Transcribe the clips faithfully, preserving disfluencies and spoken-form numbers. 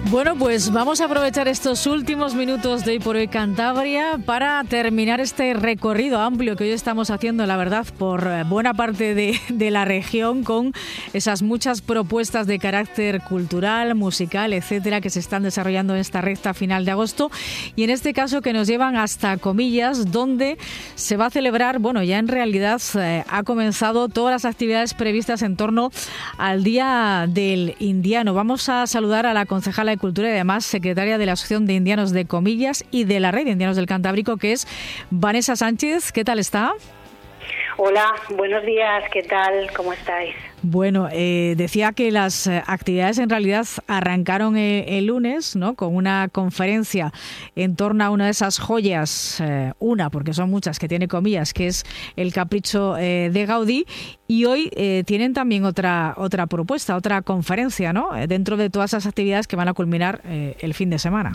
Bueno, pues vamos a aprovechar estos últimos minutos de Hoy por Hoy Cantabria para terminar este recorrido amplio que hoy estamos haciendo, la verdad, por buena parte de, de la región, con esas muchas propuestas de carácter cultural, musical, etcétera, que se están desarrollando en esta recta final de agosto, y en este caso que nos llevan hasta Comillas, donde se va a celebrar, bueno, ya en realidad eh, ha comenzado todas las actividades previstas en torno al Día del Indiano. Vamos a saludar a la concejala de Cultura y además secretaria de la Asociación de Indianos de Comillas y de la Red de Indianos del Cantábrico, que es Vanessa Sánchez. ¿Qué tal está? Hola, buenos días, ¿qué tal? ¿Cómo estáis? Bueno, eh, decía que las actividades en realidad arrancaron eh, el lunes, ¿no?, con una conferencia en torno a una de esas joyas, eh, una, porque son muchas, que tiene Comillas, que es el Capricho eh, de Gaudí, y hoy eh, tienen también otra otra propuesta, otra conferencia, ¿no?, dentro de todas esas actividades que van a culminar eh, el fin de semana.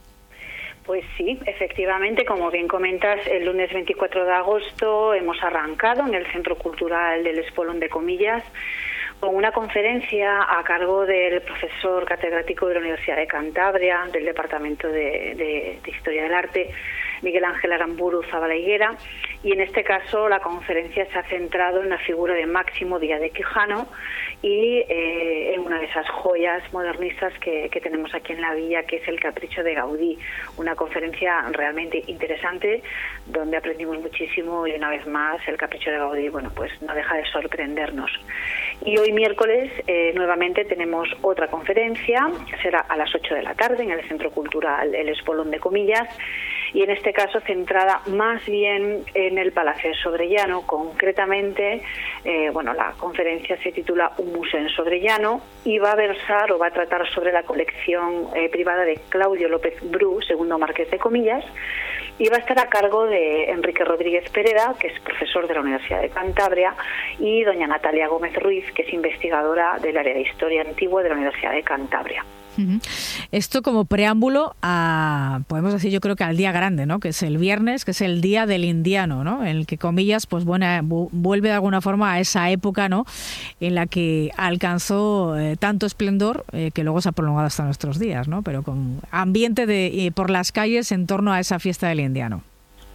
Pues sí, efectivamente, como bien comentas, el lunes veinticuatro de agosto hemos arrancado en el Centro Cultural del Espolón de Comillas con una conferencia a cargo del profesor catedrático de la Universidad de Cantabria, del Departamento de, de, de Historia del Arte, Miguel Ángel Aramburu Zabala Higuera, y en este caso la conferencia se ha centrado en la figura de Máximo Díaz de Quijano y eh, en una de esas joyas modernistas que, que tenemos aquí en la villa, que es el Capricho de Gaudí. Una conferencia realmente interesante donde aprendimos muchísimo, y una vez más el Capricho de Gaudí, bueno, pues no deja de sorprendernos. Y hoy miércoles eh, nuevamente tenemos otra conferencia, será a las ocho de la tarde en el Centro Cultural El Espolón de Comillas, y en este caso centrada más bien en el Palacio de Sobrellano. Concretamente, eh, bueno, la conferencia se titula Un museo en Sobrellano y va a versar o va a tratar sobre la colección eh, privada de Claudio López Bru, segundo marqués de Comillas, y va a estar a cargo de Enrique Rodríguez Pereda, que es profesor de la Universidad de Cantabria, y doña Natalia Gómez Ruiz, que es investigadora del área de Historia Antigua de la Universidad de Cantabria. Uh-huh. Esto como preámbulo a, podemos decir, yo creo que al día grande, ¿no?, que es el viernes, que es el Día del Indiano, ¿no?, en el que Comillas, pues bueno, vuelve de alguna forma a esa época, ¿no?, en la que alcanzó eh, tanto esplendor eh, que luego se ha prolongado hasta nuestros días, ¿no?, pero con ambiente de eh, por las calles en torno a esa fiesta del indiano.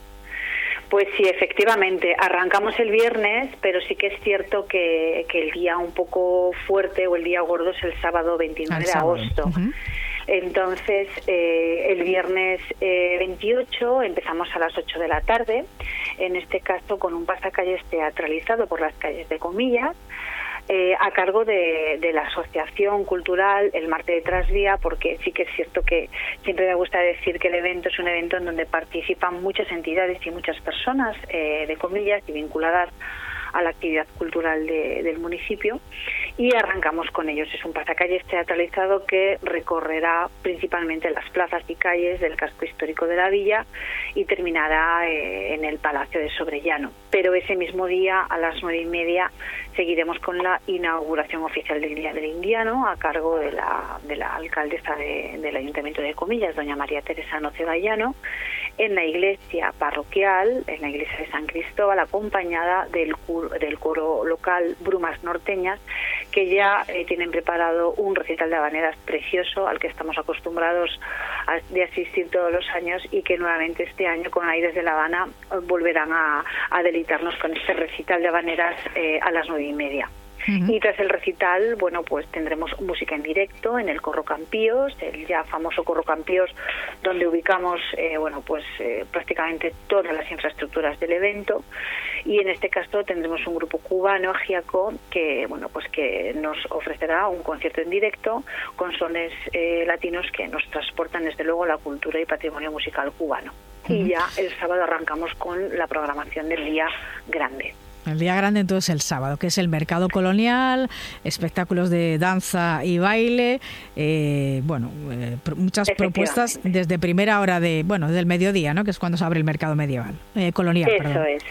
Pues sí, efectivamente, arrancamos el viernes, pero sí que es cierto que, que el día un poco fuerte o el día gordo es el sábado veintinueve de agosto. Uh-huh. Entonces, eh, el viernes eh, veintiocho empezamos a las ocho de la tarde, en este caso con un pasacalles teatralizado por las calles de Comillas, Eh, a cargo de, de la Asociación Cultural El Marte de Trasvía, porque sí que es cierto que siempre me gusta decir que el evento es un evento en donde participan muchas entidades y muchas personas eh, de Comillas y vinculadas a la actividad cultural de, del municipio, y arrancamos con ellos. Es un pasacalles teatralizado que recorrerá principalmente las plazas y calles del casco histórico de la villa y terminará eh, en el Palacio de Sobrellano. Pero ese mismo día, a las nueve y media, seguiremos con la inauguración oficial del Día del Indiano a cargo de la, de la alcaldesa de, del Ayuntamiento de Comillas, doña María Teresa Noceballano, en la iglesia parroquial, en la iglesia de San Cristóbal, acompañada del, del coro local Brumas Norteñas, que ya eh, tienen preparado un recital de habaneras precioso al que estamos acostumbrados a, de asistir todos los años, y que nuevamente este año con Aires de La Habana volverán a, a deleitarnos con este recital de habaneras eh, a las nueve y media. Uh-huh. Y tras el recital, bueno, pues tendremos música en directo en el Corro Campíos, el ya famoso Corro Campíos, donde ubicamos, eh, bueno, pues eh, prácticamente todas las infraestructuras del evento. Y en este caso tendremos un grupo cubano, Agiaco, que, bueno, pues que nos ofrecerá un concierto en directo con sones eh, latinos que nos transportan desde luego la cultura y patrimonio musical cubano. Uh-huh. Y ya el sábado arrancamos con la programación del día grande. El día grande entonces el sábado, que es el mercado colonial, espectáculos de danza y baile, eh, bueno, eh, muchas propuestas desde primera hora de, bueno, del mediodía, ¿no?, que es cuando se abre el mercado medieval, eh, colonial. Eso perdón. es.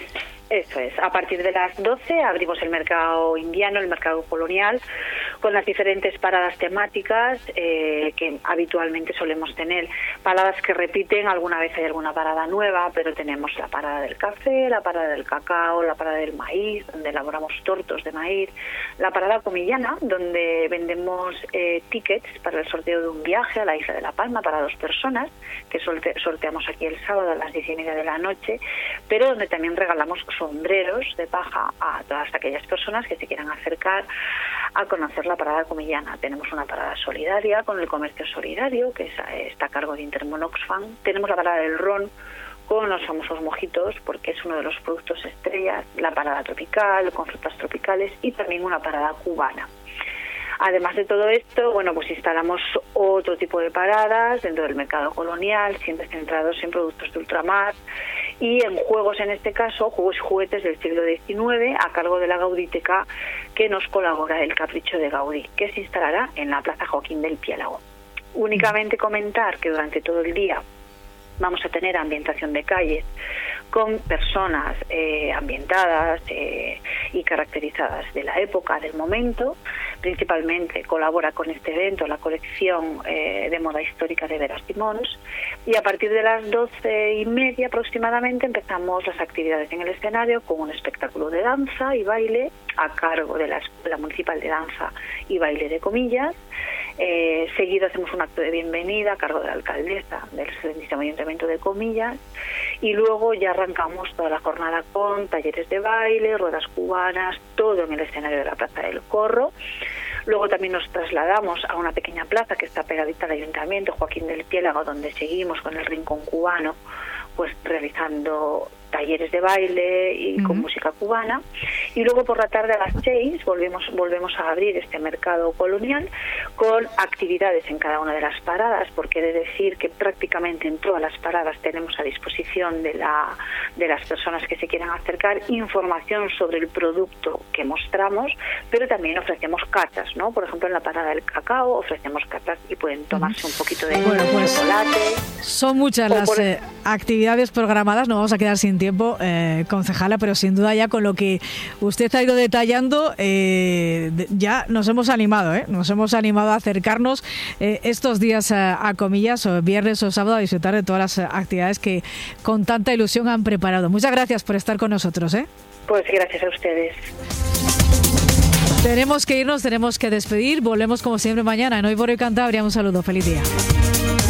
Eso es. A partir de las doce abrimos el mercado indiano, el mercado colonial, con las diferentes paradas temáticas eh, que habitualmente solemos tener. Paradas que repiten, alguna vez hay alguna parada nueva, pero tenemos la parada del café, la parada del cacao, la parada del maíz, donde elaboramos tortos de maíz, la parada comillana, donde vendemos eh, tickets para el sorteo de un viaje a la isla de La Palma para dos personas, que sorte- sorteamos aquí el sábado a las diez y media de la noche, pero donde también regalamos sombreros de paja a todas aquellas personas que se quieran acercar a conocer la parada comillana. Tenemos una parada solidaria con el comercio solidario, que es, está a cargo de Intermón Oxfam. Tenemos la parada del ron con los famosos mojitos, porque es uno de los productos estrellas, la parada tropical con frutas tropicales y también una parada cubana. Además de todo esto, bueno, pues instalamos otro tipo de paradas dentro del mercado colonial, siempre centrados en productos de ultramar y en juegos, en este caso, juegos y juguetes del siglo diecinueve, a cargo de la Gaudíteca, que nos colabora el Capricho de Gaudí, que se instalará en la Plaza Joaquín del Piélago. Únicamente comentar que durante todo el día vamos a tener ambientación de calles con personas eh, ambientadas eh, y caracterizadas de la época, del momento. Principalmente colabora con este evento la colección eh, de moda histórica de Vera Simons, y a partir de las doce y media aproximadamente empezamos las actividades en el escenario con un espectáculo de danza y baile a cargo de la Escuela Municipal de Danza y Baile de Comillas. Eh, seguido hacemos un acto de bienvenida a cargo de la alcaldesa del excelentísimo Ayuntamiento de Comillas, y luego ya arrancamos toda la jornada con talleres de baile, ruedas cubanas, todo en el escenario de la Plaza del Corro. Luego también nos trasladamos a una pequeña plaza que está pegadita al Ayuntamiento, Joaquín del Piélago, donde seguimos con el Rincón Cubano, pues realizando talleres de baile y con uh-huh. música cubana. Y luego por la tarde a las seis volvemos, volvemos a abrir este mercado colonial con actividades en cada una de las paradas, porque he de decir que prácticamente en todas las paradas tenemos a disposición de, la, de las personas que se quieran acercar información sobre el producto que mostramos, pero también ofrecemos catas, ¿no? Por ejemplo, en la parada del cacao ofrecemos catas y pueden tomarse un poquito de bueno, pues, chocolate. Son muchas las por... eh, actividades programadas, no vamos a quedar sin tiempo, eh, concejala, pero sin duda ya con lo que usted ha ido detallando, eh, ya nos hemos animado, ¿eh? Nos hemos animado a acercarnos eh, estos días a, a Comillas, o viernes o sábado, a disfrutar de todas las actividades que con tanta ilusión han preparado. Muchas gracias por estar con nosotros, ¿eh? Pues gracias a ustedes. Tenemos que irnos, tenemos que despedir. Volvemos como siempre mañana en Hoy por Hoy Cantabria. Un saludo, feliz día.